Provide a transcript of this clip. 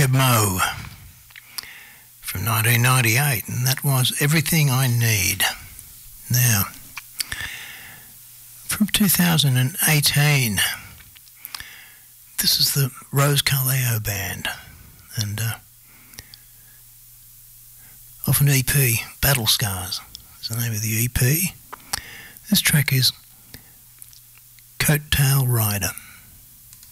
Jacob Moe from 1998, and that was Everything I Need. Now, from 2018, this is the Rose Carleo Band, and off an EP, Battle Scars is the name of the EP. This track is Coattail Rider.